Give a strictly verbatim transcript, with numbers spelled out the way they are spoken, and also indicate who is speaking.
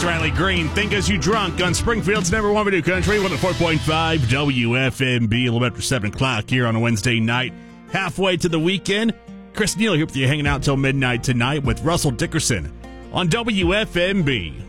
Speaker 1: Riley Green. Think As You Drunk on Springfield's number one video country, one oh four point five W F M B, a little bit after seven o'clock here on a Wednesday night. Halfway to the weekend. Chris Neal here with you, hanging out till midnight tonight with Russell Dickerson on W F M B.